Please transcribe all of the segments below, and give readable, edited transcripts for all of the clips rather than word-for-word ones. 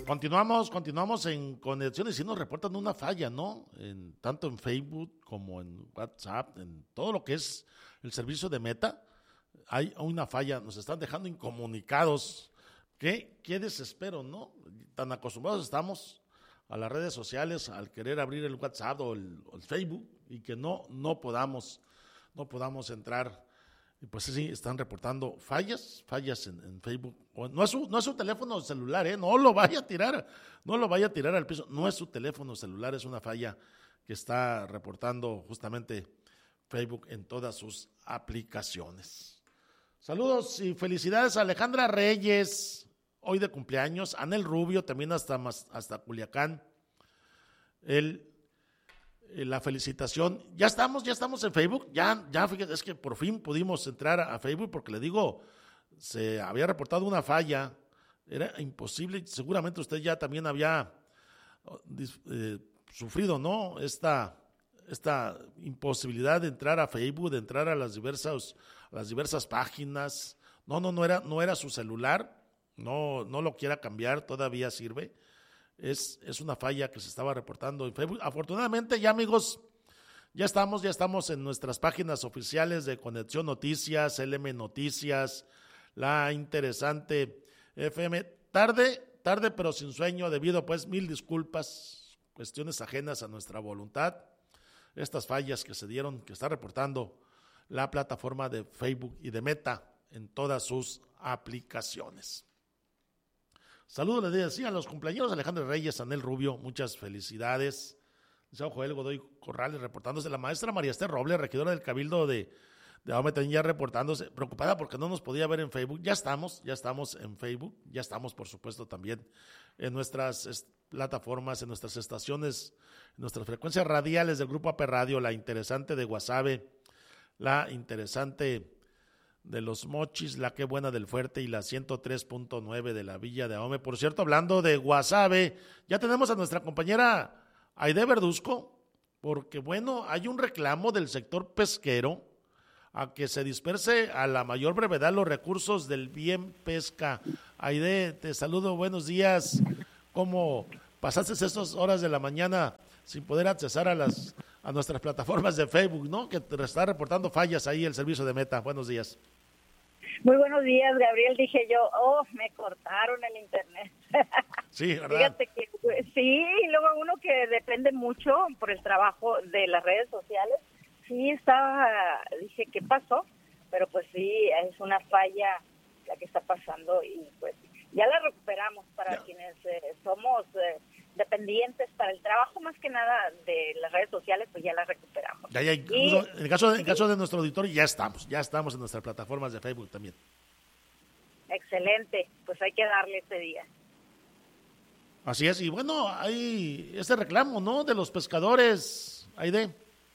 continuamos en conexión y sí nos reportan una falla, ¿no? Tanto en Facebook como en WhatsApp, en todo lo que es el servicio de Meta, hay una falla, nos están dejando incomunicados. Qué desespero, ¿no? Tan acostumbrados estamos a las redes sociales, al querer abrir el WhatsApp o el Facebook y que no podamos entrar. Y pues sí, están reportando fallas en Facebook. No es su teléfono celular, no lo vaya a tirar al piso. No es su teléfono celular, es una falla que está reportando justamente Facebook en todas sus aplicaciones. Saludos y felicidades a Alejandra Reyes, hoy de cumpleaños, Anel Rubio, también hasta Culiacán. La felicitación. Ya estamos en Facebook, ya fíjate, es que por fin pudimos entrar a Facebook porque le digo, se había reportado una falla, era imposible, seguramente usted ya también había sufrido, ¿no? Esta imposibilidad de entrar a Facebook, de entrar a las diversas páginas. No era su celular, no lo quiera cambiar, todavía sirve. Es una falla que se estaba reportando en Facebook. Afortunadamente ya, amigos, ya estamos en nuestras páginas oficiales de Conexión Noticias, LM Noticias, La Interesante FM. Tarde pero sin sueño, debido pues 1000 disculpas, cuestiones ajenas a nuestra voluntad. Estas fallas que se dieron, que está reportando la plataforma de Facebook y de Meta en todas sus aplicaciones. Saludos, les decía a los cumpleaños Alejandro Reyes, Anel Rubio, muchas felicidades. Licenciado Joel Godoy Corrales reportándose, la maestra María Esther Robles, regidora del Cabildo de Ahome, también ya reportándose, preocupada porque no nos podía ver en Facebook. Ya estamos en Facebook, ya estamos por supuesto también en nuestras plataformas, en nuestras estaciones, en nuestras frecuencias radiales del Grupo AP Radio, La Interesante de Guasave, La Interesante de Los Mochis, La Qué Buena del Fuerte y la 103.9 de la Villa de Ahome. Por cierto, hablando de Guasave, ya tenemos a nuestra compañera Aide Verduzco, porque bueno, hay un reclamo del sector pesquero a que se disperse a la mayor brevedad los recursos del Bien Pesca. Aide, te saludo, buenos días. ¿Cómo pasaste estas horas de la mañana sin poder accesar a nuestras plataformas de Facebook, ¿no? Que te está reportando fallas ahí el servicio de Meta. Buenos días. Muy buenos días, Gabriel. Dije yo, me cortaron el internet. Sí, ¿verdad? Fíjate que sí, y luego uno que depende mucho por el trabajo de las redes sociales, sí dije, ¿qué pasó? Pero pues sí, es una falla la que está pasando y pues ya la recuperamos para quienes somos dependientes para el trabajo más que nada de las redes sociales, pues ya la recuperamos. Ya, incluso en el caso de nuestro auditorio ya estamos en nuestras plataformas de Facebook también. Excelente, pues hay que darle este día. Así es, y bueno, hay este reclamo, ¿no? De los pescadores, Aide.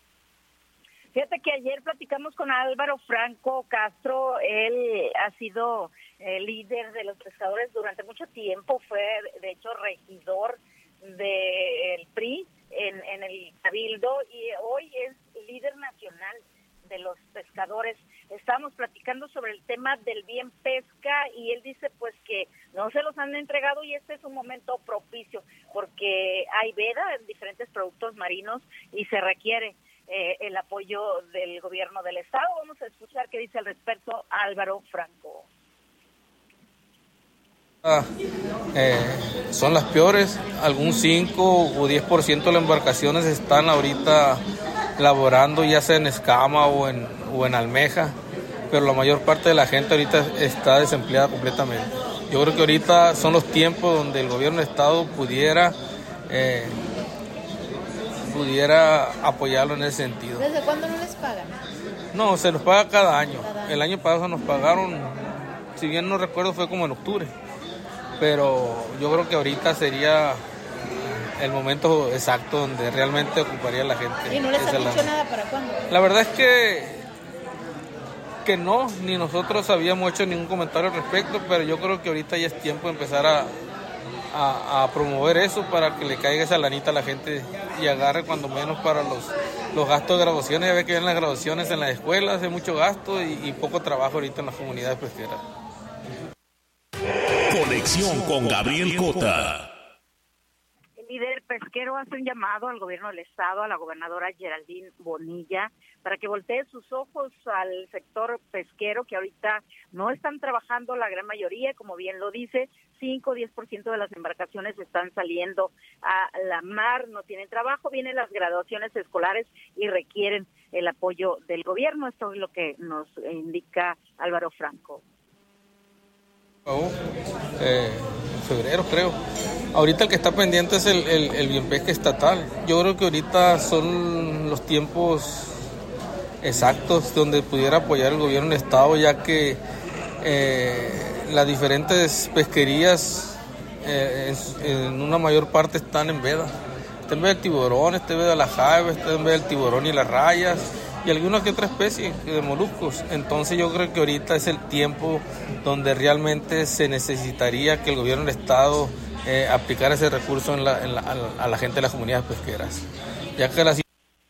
Fíjate que ayer platicamos con Álvaro Franco Castro, él ha sido líder de los pescadores durante mucho tiempo, fue de hecho regidor del PRI en el Cabildo y hoy es líder nacional de los pescadores. Estamos platicando sobre el tema del Bien Pesca y él dice pues que no se los han entregado y este es un momento propicio porque hay veda en diferentes productos marinos y se requiere el apoyo del gobierno del estado. Vamos a escuchar qué dice al respecto Álvaro Franco. Son las peores, algún 5 o 10% de las embarcaciones están ahorita laborando ya sea en escama o en almeja, pero la mayor parte de la gente ahorita está desempleada completamente. Yo creo que ahorita son los tiempos donde el gobierno del estado pudiera apoyarlo en ese sentido. ¿Desde cuándo no les pagan? No, se nos paga cada año. El año pasado nos pagaron, si bien no recuerdo, fue como en octubre. Pero yo creo que ahorita sería el momento exacto donde realmente ocuparía la gente. ¿Y no les han dicho nada para cuándo? La verdad es que no, ni nosotros habíamos hecho ningún comentario al respecto, pero yo creo que ahorita ya es tiempo de empezar a promover eso para que le caiga esa lanita a la gente y agarre cuando menos para los gastos de graduaciones. Ya ve que en las graduaciones en las escuelas hay mucho gasto y poco trabajo ahorita en las comunidades pesqueras. Conexión con Gabriel Cota. pesquero hace un llamado al gobierno del estado, a la gobernadora Geraldine Bonilla, para que voltee sus ojos al sector pesquero, que ahorita no están trabajando la gran mayoría, como bien lo dice, 5 o 10% de las embarcaciones están saliendo a la mar, no tienen trabajo, vienen las graduaciones escolares y requieren el apoyo del gobierno. Esto es lo que nos indica Álvaro Franco. Febrero, creo. Ahorita el que está pendiente es el Bienpesca estatal. Yo creo que ahorita son los tiempos exactos donde pudiera apoyar el gobierno del estado, ya que las diferentes pesquerías en una mayor parte están en veda. Está en veda el tiburón, está en veda la jaiba, está en veda el tiburón y las rayas, y algunas que otras especies de moluscos. Entonces yo creo que ahorita es el tiempo donde realmente se necesitaría que el gobierno del estado aplicara ese recurso a la gente de las comunidades pesqueras, ya que las...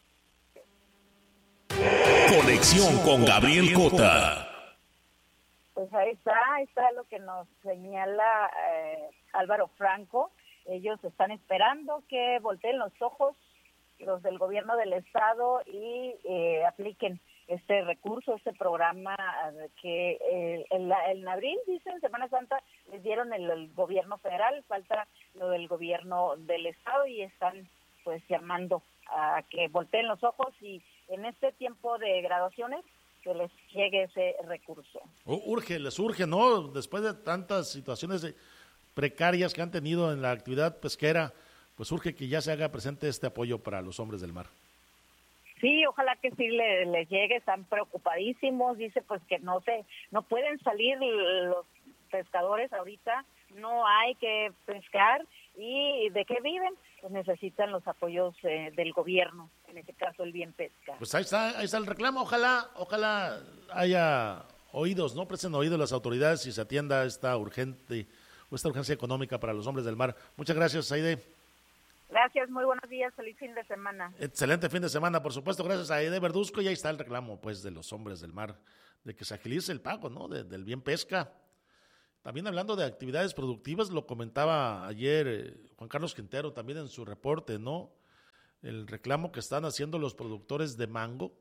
Conexión con Gabriel Cota. Pues ahí está lo que nos señala Álvaro Franco. Ellos están esperando que volteen los ojos los del gobierno del estado y apliquen este recurso, este programa que en abril, dicen, Semana Santa, les dieron el gobierno federal, falta lo del gobierno del estado y están pues llamando a que volteen los ojos y en este tiempo de graduaciones que les llegue ese recurso. Les urge, ¿no? Después de tantas situaciones precarias que han tenido en la actividad pesquera, pues urge que ya se haga presente este apoyo para los hombres del mar. Sí, ojalá que sí les llegue, están preocupadísimos, dice pues que no pueden salir los pescadores ahorita, no hay que pescar y ¿de qué viven? Pues necesitan los apoyos del gobierno, en este caso el Bienpesca. Pues ahí está el reclamo, ojalá haya oídos, ¿no? Presten oídos las autoridades y se atienda esta urgencia económica para los hombres del mar. Muchas gracias, Aide. Gracias, muy buenos días, feliz fin de semana. Excelente fin de semana, por supuesto, gracias a Aide Verduzco, y ahí está el reclamo, pues, de los hombres del mar, de que se agilice el pago, ¿no? Del Bienpesca. También hablando de actividades productivas, lo comentaba ayer Juan Carlos Quintero también en su reporte, ¿no? El reclamo que están haciendo los productores de mango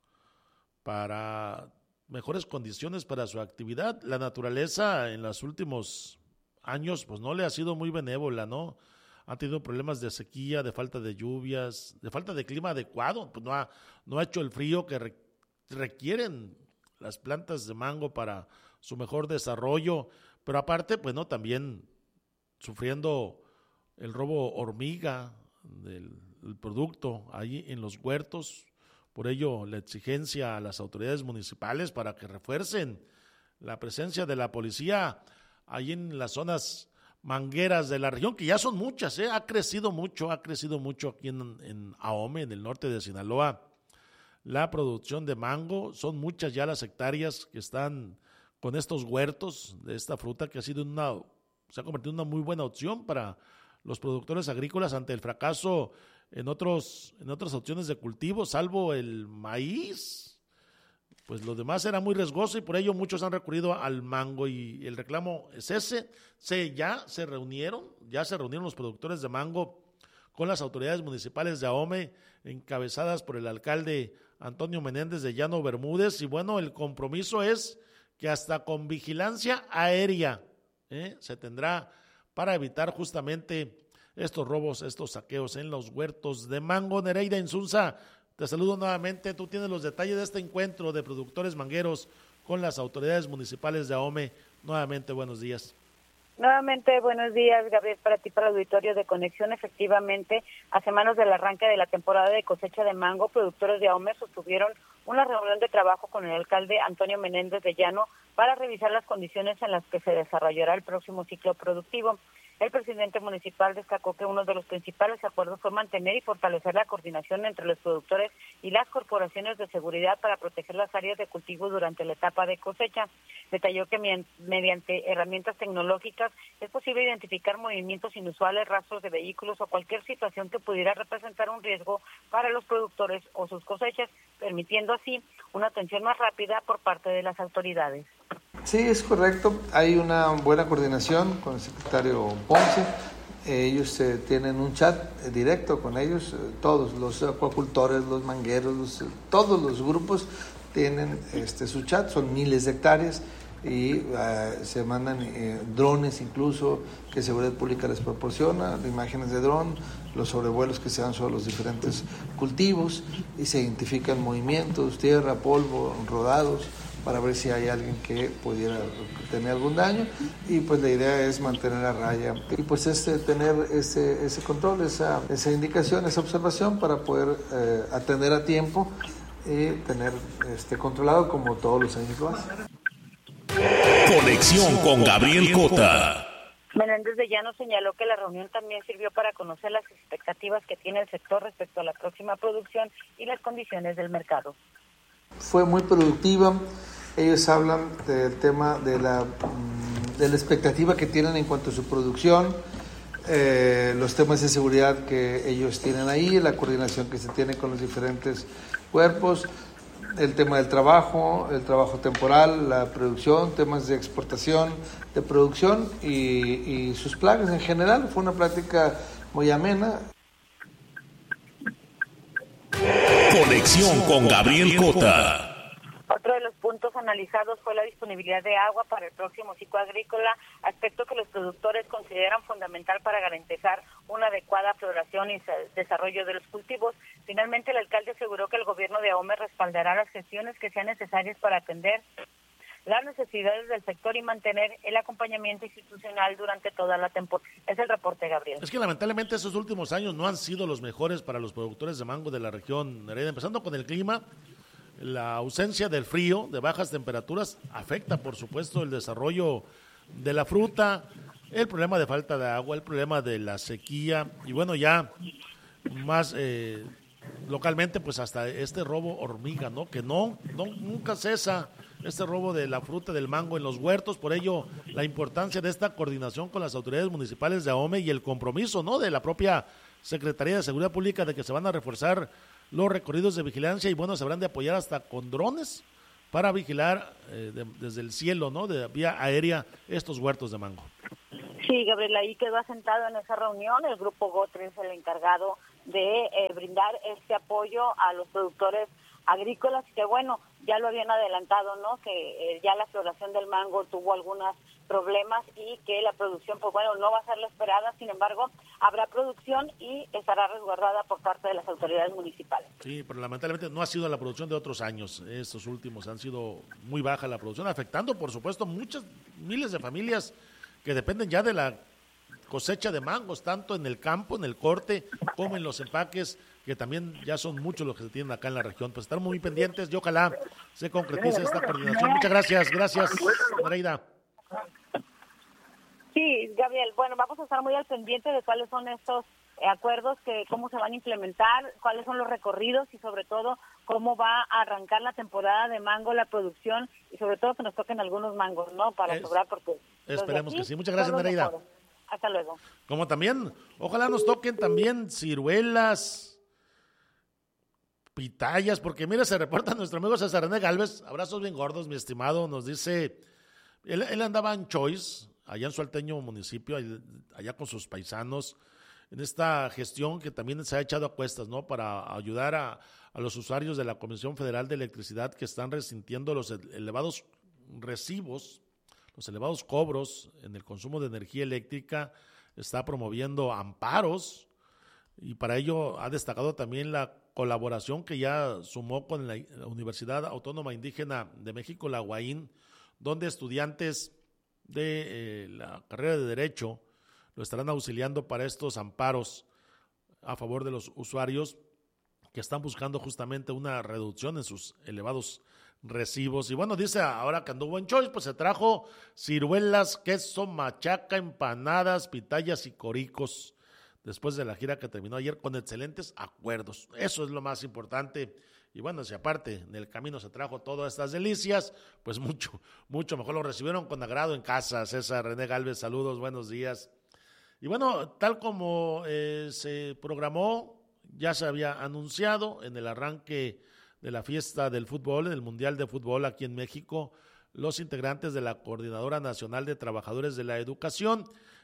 para mejores condiciones para su actividad. La naturaleza en los últimos años, pues, no le ha sido muy benévola, ¿no? Han tenido problemas de sequía, de falta de lluvias, de falta de clima adecuado, pues no ha hecho el frío que requieren las plantas de mango para su mejor desarrollo, pero aparte, pues no, también sufriendo el robo hormiga del producto ahí en los huertos, por ello la exigencia a las autoridades municipales para que refuercen la presencia de la policía ahí en las zonas mangueras de la región, que ya son muchas, ha crecido mucho aquí en Ahome, en el norte de Sinaloa, la producción de mango. Son muchas ya las hectáreas que están con estos huertos de esta fruta, que se ha convertido en una muy buena opción para los productores agrícolas ante el fracaso en otras opciones de cultivo, salvo el maíz. Pues lo demás era muy riesgoso y por ello muchos han recurrido al mango, y el reclamo es ese. Ya se reunieron los productores de mango con las autoridades municipales de Ahome, encabezadas por el alcalde Antonio Menéndez de Llano Bermúdez, y bueno, el compromiso es que hasta con vigilancia aérea se tendrá para evitar justamente estos robos, estos saqueos en los huertos de mango. Nereida Insunza, te saludo nuevamente. Tú tienes los detalles de este encuentro de productores mangueros con las autoridades municipales de Ahome. Nuevamente, buenos días. Nuevamente, buenos días, Gabriel, para ti, para el auditorio de Conexión. Efectivamente, a semanas del arranque de la temporada de cosecha de mango, productores de Ahome sostuvieron una reunión de trabajo con el alcalde Antonio Menéndez de Llano para revisar las condiciones en las que se desarrollará el próximo ciclo productivo. El presidente municipal destacó que uno de los principales acuerdos fue mantener y fortalecer la coordinación entre los productores y las corporaciones de seguridad para proteger las áreas de cultivo durante la etapa de cosecha. Detalló que mediante herramientas tecnológicas es posible identificar movimientos inusuales, rastros de vehículos o cualquier situación que pudiera representar un riesgo para los productores o sus cosechas, permitiendo así una atención más rápida por parte de las autoridades. Sí, es correcto. Hay una buena coordinación con el secretario Ponce. Ellos tienen un chat directo con ellos, todos los acuacultores, los mangueros, todos los grupos tienen su chat, son miles de hectáreas y se mandan drones incluso que Seguridad Pública les proporciona, imágenes de dron, los sobrevuelos que se dan sobre los diferentes cultivos y se identifican movimientos, tierra, polvo, rodados, para ver si hay alguien que pudiera tener algún daño, y pues la idea es mantener a raya y pues tener ese control, esa indicación, esa observación para poder atender a tiempo y tener controlado como todos los años lo hacen. Conexión con Gabriel Cota. Menéndez de Llano señaló que la reunión también sirvió para conocer las expectativas que tiene el sector respecto a la próxima producción y las condiciones del mercado. Fue muy productiva. Ellos hablan del tema de la expectativa que tienen en cuanto a su producción, los temas de seguridad que ellos tienen ahí, la coordinación que se tiene con los diferentes cuerpos, el tema del trabajo, el trabajo temporal, la producción, temas de exportación, de producción y sus planes en general. Fue una plática muy amena. Conexión con Gabriel Cota. Otro de los puntos analizados fue la disponibilidad de agua para el próximo ciclo agrícola, aspecto que los productores consideran fundamental para garantizar una adecuada floración y desarrollo de los cultivos. Finalmente, el alcalde aseguró que el gobierno de Ahome respaldará las gestiones que sean necesarias para atender las necesidades del sector y mantener el acompañamiento institucional durante toda la temporada. Es el reporte, Gabriel. Es que lamentablemente estos últimos años no han sido los mejores para los productores de mango de la región Nereida, empezando con el clima. La ausencia del frío, de bajas temperaturas, afecta, por supuesto, el desarrollo de la fruta, el problema de falta de agua, el problema de la sequía, y bueno, ya más localmente, pues hasta este robo hormiga, ¿no? Que nunca cesa este robo de la fruta del mango en los huertos. Por ello, la importancia de esta coordinación con las autoridades municipales de Ahome y el compromiso, ¿no?, de la propia Secretaría de Seguridad Pública de que se van a reforzar los recorridos de vigilancia y bueno, se habrán de apoyar hasta con drones para vigilar desde el cielo, ¿no?, de vía aérea, estos huertos de mango. Sí, Gabriel, ahí quedó asentado en esa reunión. El grupo Gotri es el encargado de brindar este apoyo a los productores agrícolas, que bueno, ya lo habían adelantado, ¿no?, que ya la floración del mango tuvo algunos problemas y que la producción, pues bueno, no va a ser la esperada. Sin embargo, habrá producción y estará resguardada por parte de las autoridades municipales. Sí, pero lamentablemente no ha sido la producción de otros años. Estos últimos han sido muy baja la producción, afectando, por supuesto, muchas miles de familias que dependen ya de la cosecha de mangos, tanto en el campo, en el corte, como en los empaques, que también ya son muchos los que se tienen acá en la región. Pues estar muy pendientes y ojalá se concretice esta coordinación. Muchas gracias, Nereida. Sí, Gabriel, bueno, vamos a estar muy al pendiente de cuáles son estos acuerdos, cómo se van a implementar, cuáles son los recorridos y sobre todo cómo va a arrancar la temporada de mango, la producción y sobre todo que nos toquen algunos mangos, ¿no?, para sobrar, porque esperemos que sí. Muchas gracias, Nereida. Hasta luego. Como también, ojalá nos toquen también ciruelas, pitayas, porque mira, se reporta nuestro amigo César René Galvez, abrazos bien gordos, mi estimado, nos dice, él andaba en Choice, allá en su alteño municipio, allá con sus paisanos, en esta gestión que también se ha echado a cuestas, ¿no?, para ayudar a los usuarios de la Comisión Federal de Electricidad que están resintiendo los elevados recibos, los elevados cobros en el consumo de energía eléctrica. Está promoviendo amparos y para ello ha destacado también la colaboración que ya sumó con la Universidad Autónoma Indígena de México, la UAIN, donde estudiantes de la carrera de Derecho lo estarán auxiliando para estos amparos a favor de los usuarios que están buscando justamente una reducción en sus elevados recibos. Y bueno, dice, ahora que anduvo en Choice, pues se trajo ciruelas, queso, machaca, empanadas, pitayas y coricos, después de la gira que terminó ayer con excelentes acuerdos. Eso es lo más importante. Y bueno, si aparte en el camino se trajo todas estas delicias, pues mucho mejor lo recibieron con agrado en casa. César René Galvez, saludos, buenos días. Y bueno, tal como se programó, ya se había anunciado en el arranque de la fiesta del fútbol, en el Mundial de Fútbol aquí en México, los integrantes de la Coordinadora Nacional de Trabajadores de la Educación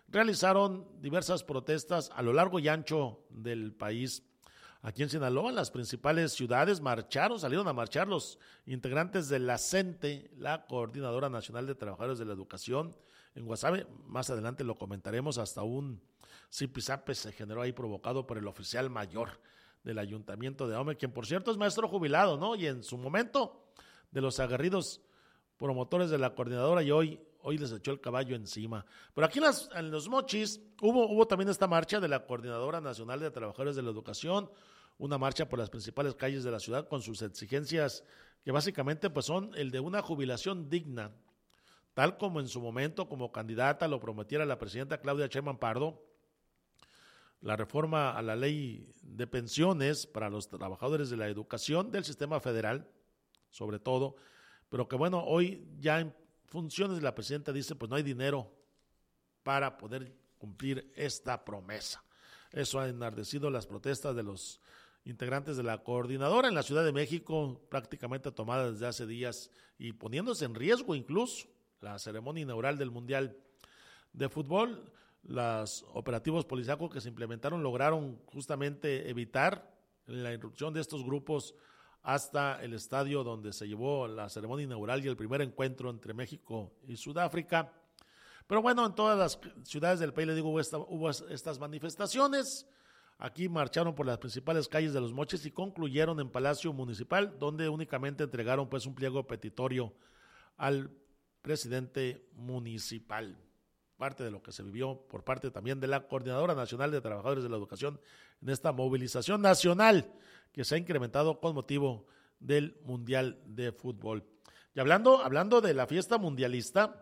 realizaron diversas protestas a lo largo y ancho del país. Aquí en Sinaloa, en las principales ciudades salieron a marchar los integrantes de la CENTE, la Coordinadora Nacional de Trabajadores de la Educación. En Guasave, más adelante lo comentaremos, hasta un zipizape se generó ahí provocado por el oficial mayor del Ayuntamiento de Ahome, quien por cierto es maestro jubilado, ¿no? Y en su momento de los aguerridos promotores de la coordinadora, y hoy les echó el caballo encima. Pero aquí en Los Mochis hubo también esta marcha de la Coordinadora Nacional de Trabajadores de la Educación, una marcha por las principales calles de la ciudad con sus exigencias que básicamente pues son el de una jubilación digna, tal como en su momento como candidata lo prometiera la presidenta Claudia Sheinbaum Pardo, la reforma a la ley de pensiones para los trabajadores de la educación del sistema federal, sobre todo, pero que bueno, hoy ya en funciones la presidenta dice pues no hay dinero para poder cumplir esta promesa. Eso ha enardecido las protestas de los integrantes de la coordinadora en la Ciudad de México, prácticamente tomada desde hace días y poniéndose en riesgo incluso la ceremonia inaugural del Mundial de Fútbol. Los operativos policíacos que se implementaron lograron justamente evitar la irrupción de estos grupos hasta el estadio donde se llevó la ceremonia inaugural y el primer encuentro entre México y Sudáfrica. Pero bueno, en todas las ciudades del país, le digo, hubo estas manifestaciones. Aquí marcharon por las principales calles de Los Mochis y concluyeron en Palacio Municipal, donde únicamente entregaron pues un pliego petitorio al presidente municipal. Parte de lo que se vivió por parte también de la Coordinadora Nacional de Trabajadores de la Educación en esta movilización nacional que se ha incrementado con motivo del Mundial de Fútbol. Y hablando de la fiesta mundialista,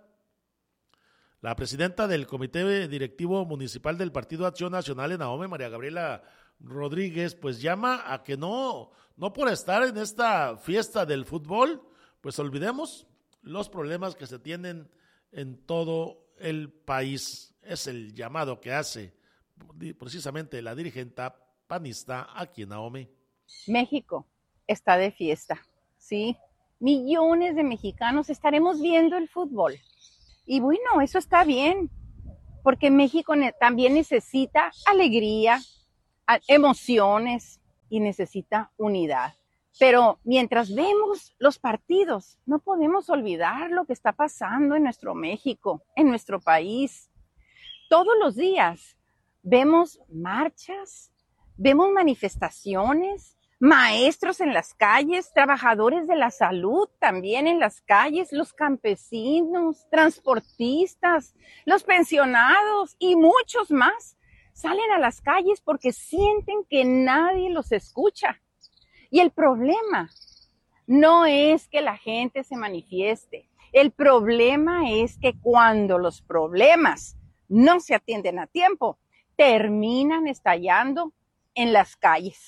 la presidenta del Comité Directivo Municipal del Partido Acción Nacional en Ahome, María Gabriela Rodríguez, pues llama a que no por estar en esta fiesta del fútbol, pues olvidemos los problemas que se tienen en todo el país. Es el llamado que hace precisamente la dirigente panista aquí en Ahome. México está de fiesta, ¿sí? Millones de mexicanos estaremos viendo el fútbol. Y bueno, eso está bien, porque México también necesita alegría, emociones y necesita unidad. Pero mientras vemos los partidos, no podemos olvidar lo que está pasando en nuestro México, en nuestro país. Todos los días vemos marchas, vemos manifestaciones, maestros en las calles, trabajadores de la salud también en las calles, los campesinos, transportistas, los pensionados y muchos más salen a las calles porque sienten que nadie los escucha. Y el problema no es que la gente se manifieste, el problema es que cuando los problemas no se atienden a tiempo, terminan estallando en las calles.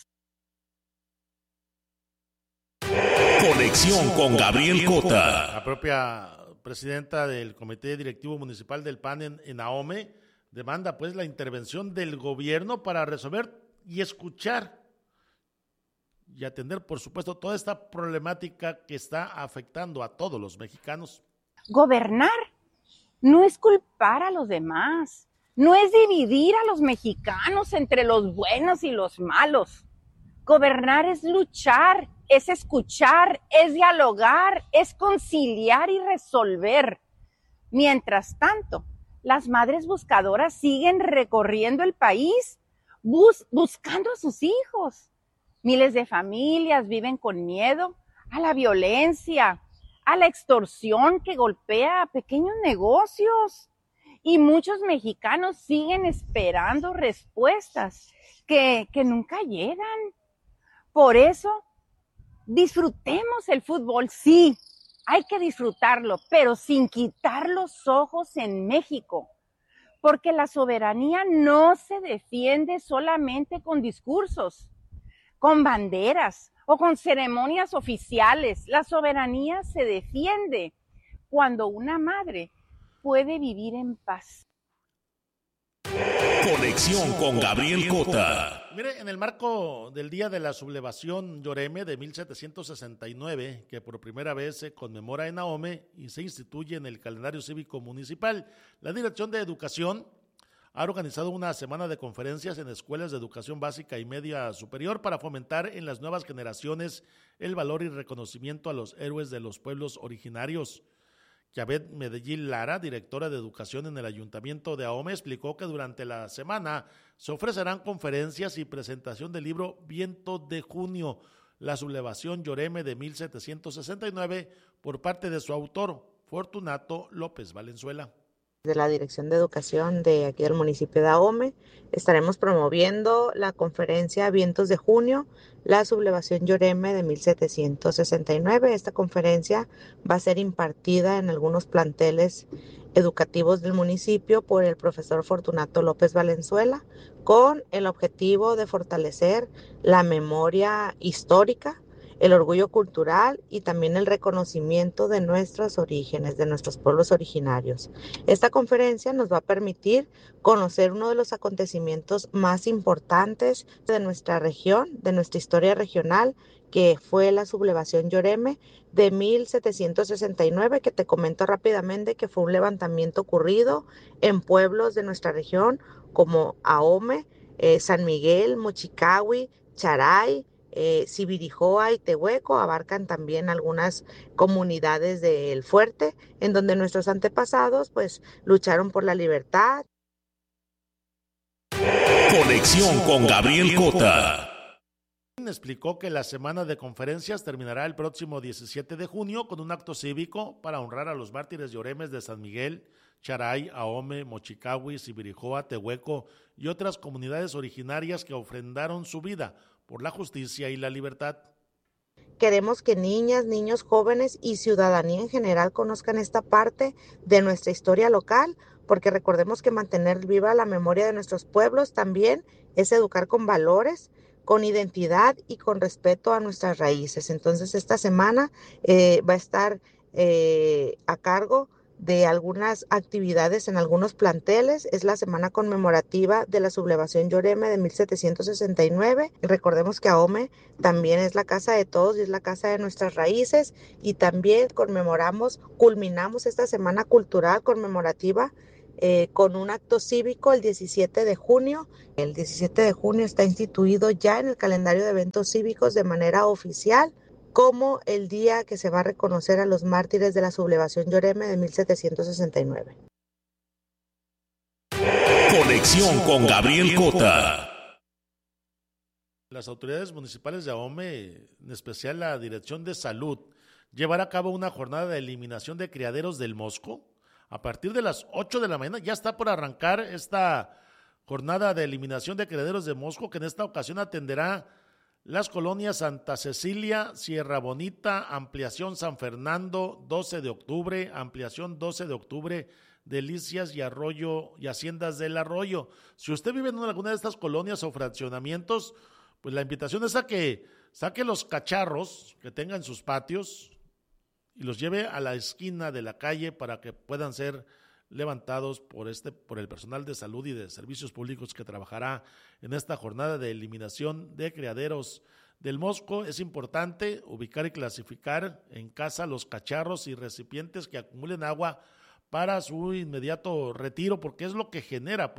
Conexión con Gabriel Cota. La propia presidenta del Comité Directivo Municipal del PAN en Ahome demanda pues la intervención del gobierno para resolver y escuchar y atender, por supuesto, toda esta problemática que está afectando a todos los mexicanos. Gobernar no es culpar a los demás, no es dividir a los mexicanos entre los buenos y los malos. Gobernar es luchar, es escuchar, es dialogar, es conciliar y resolver. Mientras tanto, las madres buscadoras siguen recorriendo el país buscando a sus hijos. Miles de familias viven con miedo a la violencia, a la extorsión que golpea a pequeños negocios. Y muchos mexicanos siguen esperando respuestas que nunca llegan. Por eso, disfrutemos el fútbol, sí, hay que disfrutarlo, pero sin quitar los ojos en México. Porque la soberanía no se defiende solamente con discursos, con banderas o con ceremonias oficiales. La soberanía se defiende cuando una madre puede vivir en paz. Conexión con Gabriel Cota. Mire, en el marco del Día de la Sublevación Yoreme de 1769, que por primera vez se conmemora en Ahome y se instituye en el calendario cívico municipal, la Dirección de Educación ha organizado una semana de conferencias en escuelas de educación básica y media superior para fomentar en las nuevas generaciones el valor y reconocimiento a los héroes de los pueblos originarios. Yabet Medellín Lara, directora de Educación en el Ayuntamiento de Ahome, explicó que durante la semana se ofrecerán conferencias y presentación del libro Viento de Junio, la sublevación Lloreme de 1769, por parte de su autor, Fortunato López Valenzuela. De la Dirección de Educación de aquí del municipio de Ahome, estaremos promoviendo la conferencia Vientos de Junio, la sublevación Lloreme de 1769. Esta conferencia va a ser impartida en algunos planteles educativos del municipio por el profesor Fortunato López Valenzuela, con el objetivo de fortalecer la memoria histórica, el orgullo cultural y también el reconocimiento de nuestros orígenes, de nuestros pueblos originarios. Esta conferencia nos va a permitir conocer uno de los acontecimientos más importantes de nuestra región, de nuestra historia regional, que fue la sublevación Lloreme de 1769, que te comento rápidamente que fue un levantamiento ocurrido en pueblos de nuestra región como Ahome, San Miguel, Mochicahui, Charay, Sibirijoa y Tehueco. Abarcan también algunas comunidades del Fuerte, en donde nuestros antepasados pues lucharon por la libertad. Conexión con Gabriel Cota. Explicó que la semana de conferencias terminará el próximo 17 de junio con un acto cívico para honrar a los mártires lloremes de San Miguel, Charay, Ahome, Mochicahui, Sibirijoa, Tehueco y otras comunidades originarias que ofrendaron su vida por la justicia y la libertad. Queremos que niñas, niños, jóvenes y ciudadanía en general conozcan esta parte de nuestra historia local, porque recordemos que mantener viva la memoria de nuestros pueblos también es educar con valores, con identidad y con respeto a nuestras raíces. Entonces esta semana va a estar a cargo de algunas actividades en algunos planteles. Es la semana conmemorativa de la sublevación Lloreme de 1769. Recordemos que Ahome también es la casa de todos y es la casa de nuestras raíces, y también culminamos esta semana cultural conmemorativa con un acto cívico el 17 de junio. El 17 de junio está instituido ya en el calendario de eventos cívicos de manera oficial como el día que se va a reconocer a los mártires de la sublevación Lloreme de 1769. Conexión con Gabriel Cota. Las autoridades municipales de Ahome, en especial la Dirección de Salud, llevará a cabo una jornada de eliminación de criaderos del mosco. A partir de las 8 de la mañana ya está por arrancar esta jornada de eliminación de criaderos de mosco, que en esta ocasión atenderá las colonias Santa Cecilia, Sierra Bonita, Ampliación San Fernando, 12 de octubre, Ampliación 12 de octubre, Delicias y Arroyo y Haciendas del Arroyo. Si usted vive en alguna de estas colonias o fraccionamientos, pues la invitación es a que saque los cacharros que tenga en sus patios y los lleve a la esquina de la calle para que puedan ser levantados por el personal de salud y de servicios públicos que trabajará en esta jornada de eliminación de criaderos del mosco. Es importante ubicar y clasificar en casa los cacharros y recipientes que acumulen agua para su inmediato retiro, porque es lo que genera,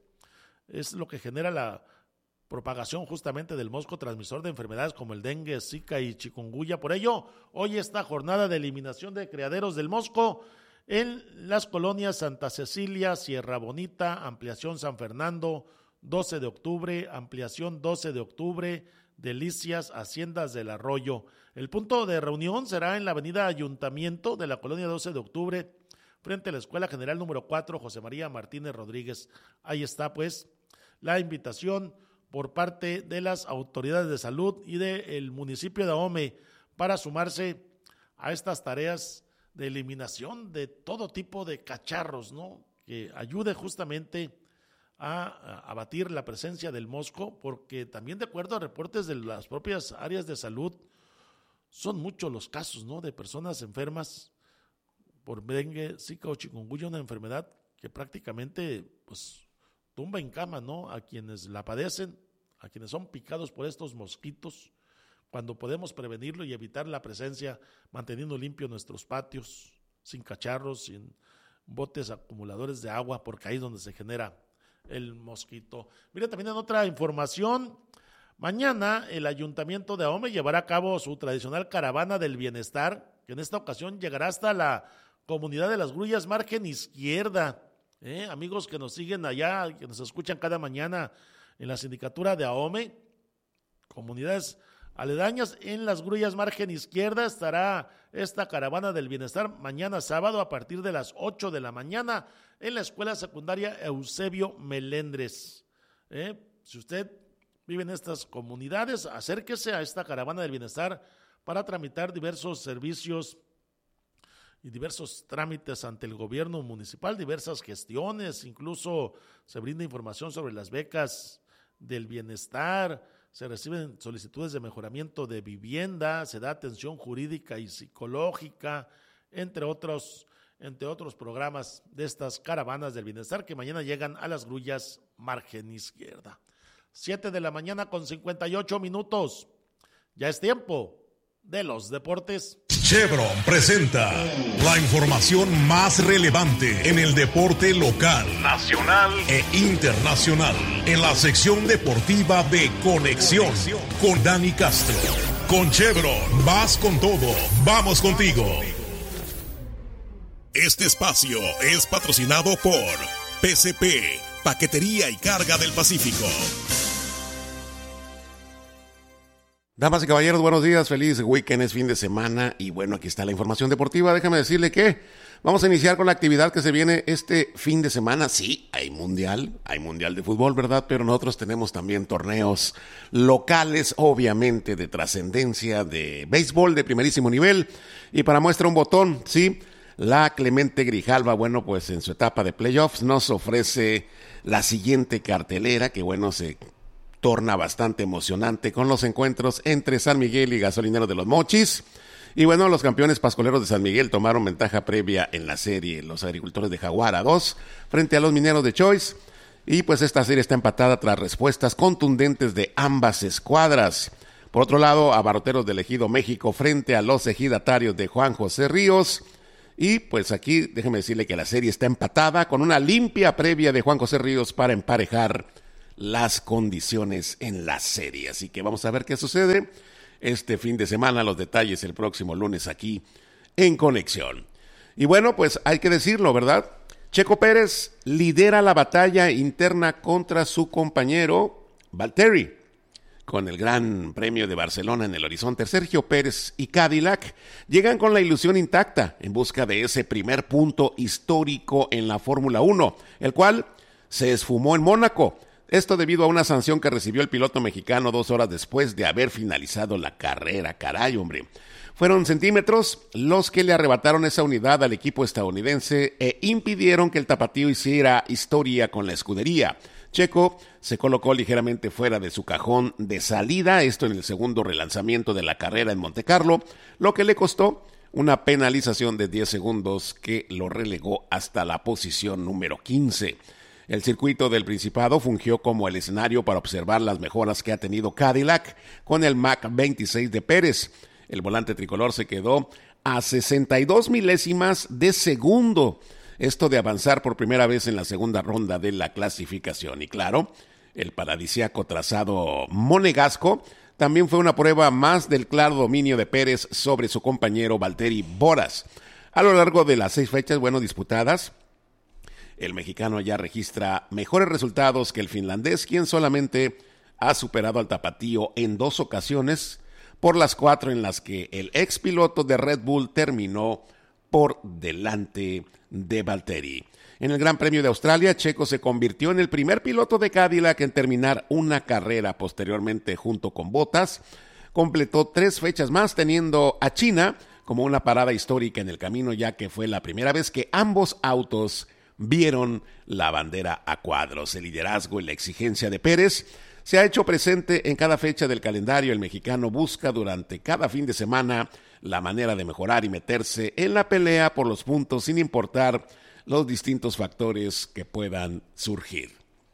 la propagación justamente del mosco transmisor de enfermedades como el dengue, zika y chikungunya. Por ello, hoy esta jornada de eliminación de criaderos del mosco en las colonias Santa Cecilia, Sierra Bonita, Ampliación San Fernando, 12 de octubre, Ampliación 12 de octubre, Delicias, Haciendas del Arroyo. El punto de reunión será en la avenida Ayuntamiento de la colonia 12 de octubre, frente a la Escuela General número 4, José María Martínez Rodríguez. Ahí está pues la invitación por parte de las autoridades de salud y del municipio de Ahome para sumarse a estas tareas de eliminación de todo tipo de cacharros, ¿no? Que ayude justamente a abatir la presencia del mosco, porque también de acuerdo a reportes de las propias áreas de salud, son muchos los casos, ¿no?, de personas enfermas por dengue, zika o chikungunya, una enfermedad que prácticamente pues tumba en cama, ¿no?, a quienes la padecen, a quienes son picados por estos mosquitos, cuando podemos prevenirlo y evitar la presencia, manteniendo limpios nuestros patios, sin cacharros, sin botes acumuladores de agua, porque ahí es donde se genera el mosquito. Mira, también en otra información, mañana el Ayuntamiento de Ahome llevará a cabo su tradicional caravana del bienestar, que en esta ocasión llegará hasta la comunidad de Las Grullas, margen izquierda. Amigos que nos siguen allá, que nos escuchan cada mañana en la sindicatura de Ahome, comunidades aledañas, en Las Grullas, margen izquierda, estará esta caravana del bienestar mañana sábado a partir de las 8 de la mañana en la escuela secundaria Eusebio Melendres. Si usted vive en estas comunidades, acérquese a esta caravana del bienestar para tramitar diversos servicios y diversos trámites ante el gobierno municipal, diversas gestiones, incluso se brinda información sobre las becas del bienestar, se reciben solicitudes de mejoramiento de vivienda, se da atención jurídica y psicológica, entre otros programas de estas caravanas del bienestar que mañana llegan a Las Grullas, margen izquierda. 7 de la mañana con 58 minutos. Ya es tiempo de los deportes. Chevron presenta la información más relevante en el deporte local, nacional e internacional, en la sección deportiva de Conexión con Dani Castro. Con Chevron vas con todo, vamos contigo. Este espacio es patrocinado por PCP, Paquetería y Carga del Pacífico. Damas y caballeros, buenos días, feliz weekend, es fin de semana y bueno, aquí está la información deportiva. Déjame decirle que vamos a iniciar con la actividad que se viene este fin de semana. Sí, hay mundial de fútbol, ¿verdad? Pero nosotros tenemos también torneos locales, obviamente de trascendencia, de béisbol de primerísimo nivel. Y para muestra un botón, sí, la Clemente Grijalva, bueno, pues en su etapa de playoffs nos ofrece la siguiente cartelera que bueno, se torna bastante emocionante con los encuentros entre San Miguel y Gasolinero de los Mochis. Y bueno, los campeones pascoleros de San Miguel tomaron ventaja previa en la serie, los agricultores de Jaguar a 2 frente a los mineros de Choice. Y pues esta serie está empatada tras respuestas contundentes de ambas escuadras. Por otro lado, Abarroteros del Ejido México frente a los ejidatarios de Juan José Ríos. Y pues aquí déjeme decirle que la serie está empatada con una limpia previa de Juan José Ríos para emparejar las condiciones en la serie. Así que vamos a ver qué sucede este fin de semana, los detalles el próximo lunes aquí en Conexión. Y bueno, pues hay que decirlo, ¿verdad? Checo Pérez lidera la batalla interna contra su compañero Valtteri. Con el Gran Premio de Barcelona en el horizonte, Sergio Pérez y Cadillac llegan con la ilusión intacta en busca de ese primer punto histórico en la Fórmula 1, el cual se esfumó en Mónaco. Esto debido a una sanción que recibió el piloto mexicano 2 horas después de haber finalizado la carrera. Caray, hombre. Fueron centímetros los que le arrebataron esa unidad al equipo estadounidense e impidieron que el tapatío hiciera historia con la escudería. Checo se colocó ligeramente fuera de su cajón de salida, esto en el segundo relanzamiento de la carrera en Montecarlo, lo que le costó una penalización de 10 segundos que lo relegó hasta la posición número 15. El circuito del Principado fungió como el escenario para observar las mejoras que ha tenido Cadillac con el Mach 26 de Pérez. El volante tricolor se quedó a 62 milésimas de segundo, esto de avanzar por primera vez en la segunda ronda de la clasificación. Y claro, el paradisíaco trazado monegasco también fue una prueba más del claro dominio de Pérez sobre su compañero Valtteri Bottas. A lo largo de las 6 fechas, disputadas, el mexicano ya registra mejores resultados que el finlandés, quien solamente ha superado al tapatío en 2 ocasiones, por las 4 en las que el ex piloto de Red Bull terminó por delante de Valtteri. En el Gran Premio de Australia, Checo se convirtió en el primer piloto de Cadillac en terminar una carrera. Posteriormente, junto con Bottas, completó 3 fechas más, teniendo a China como una parada histórica en el camino, ya que fue la primera vez que ambos autos vieron la bandera a cuadros. El liderazgo y la exigencia de Pérez se ha hecho presente en cada fecha del calendario. El mexicano busca durante cada fin de semana la manera de mejorar y meterse en la pelea por los puntos sin importar los distintos factores que puedan surgir.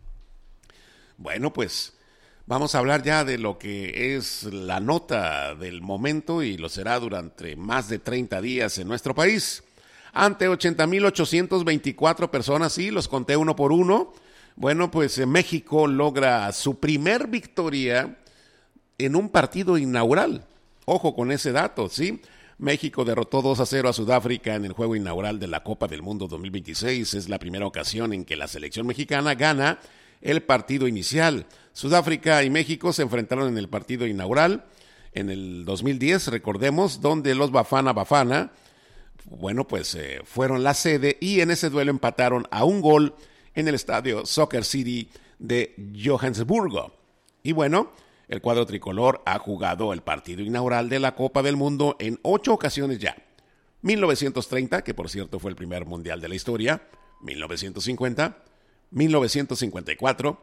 Bueno, pues vamos a hablar ya de lo que es la nota del momento y lo será durante más de 30 días en nuestro país. Ante 80,824 personas, sí, los conté uno por uno, Bueno, pues México logra su primer victoria en un partido inaugural. Ojo con ese dato, ¿sí? México derrotó 2-0 a Sudáfrica en el juego inaugural de la Copa del Mundo 2026. Es la primera ocasión en que la selección mexicana gana el partido inicial. Sudáfrica y México se enfrentaron en el partido inaugural en el 2010, recordemos, donde los Bafana Bafana, bueno, pues fueron la sede y en ese duelo empataron a un gol en el estadio Soccer City de Johannesburgo. Y bueno, el cuadro tricolor ha jugado el partido inaugural de la Copa del Mundo en 8 ocasiones ya. 1930, que por cierto fue el primer mundial de la historia, 1950, 1954,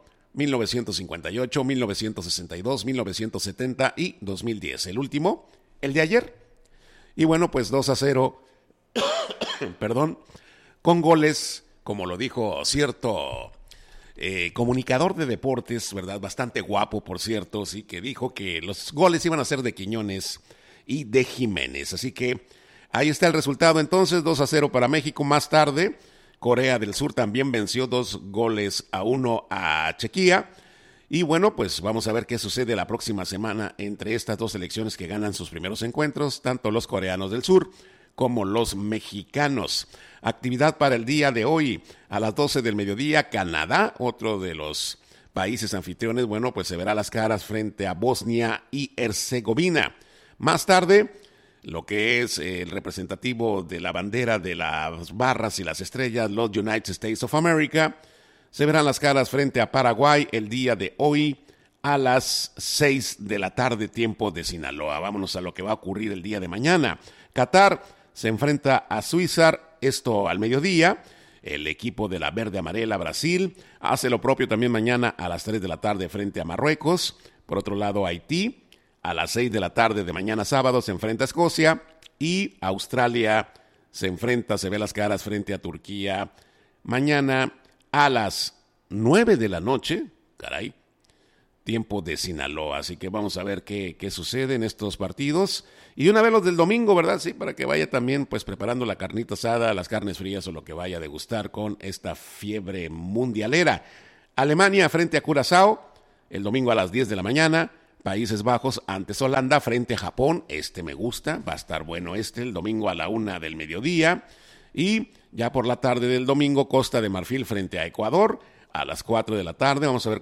1958, 1962, 1970 y 2010. El último, el de ayer. Y bueno, pues 2-0, perdón, con goles, como lo dijo cierto comunicador de deportes, ¿verdad? Bastante guapo, por cierto, sí, que dijo que los goles iban a ser de Quiñones y de Jiménez. Así que ahí está el resultado. Entonces, 2-0 para México. Más tarde, Corea del Sur también venció 2-1 a Chequia. Y bueno, pues vamos a ver qué sucede la próxima semana entre estas dos selecciones que ganan sus primeros encuentros, tanto los coreanos del sur como los mexicanos. Actividad para el día de hoy, a las 12 del mediodía, Canadá, otro de los países anfitriones, bueno, pues se verá las caras frente a Bosnia y Herzegovina. Más tarde, lo que es el representativo de la bandera de las barras y las estrellas, los United States of America, se verán las caras frente a Paraguay el día de hoy a las 6 de la tarde, tiempo de Sinaloa. Vámonos a lo que va a ocurrir el día de mañana. Qatar se enfrenta a Suiza, esto al mediodía. El equipo de la verde amarela, Brasil, hace lo propio también mañana a las 3 de la tarde frente a Marruecos. Por otro lado, Haití, a las 6 de la tarde de mañana sábado se enfrenta a Escocia. Y Australia se ve las caras frente a Turquía mañana a las 9 de la noche, caray, tiempo de Sinaloa. Así que vamos a ver qué sucede en estos partidos. Y una vez los del domingo, ¿verdad? Sí, para que vaya también pues preparando la carnita asada, las carnes frías o lo que vaya a degustar con esta fiebre mundialera. Alemania frente a Curazao, el domingo a las 10 de la mañana. Países Bajos ante Holanda frente a Japón. Me gusta, va a estar bueno el domingo a la 1 del mediodía. Y ya por la tarde del domingo, Costa de Marfil frente a Ecuador. A las 4 de la tarde vamos a ver